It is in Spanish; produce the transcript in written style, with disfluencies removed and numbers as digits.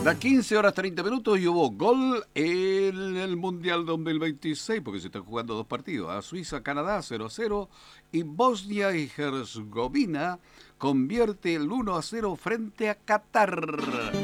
Las 15 horas 30 minutos y hubo gol en el Mundial 2026, porque se están jugando dos partidos. A Suiza-Canadá 0-0 y Bosnia y Herzegovina convierte el 1-0 frente a Qatar.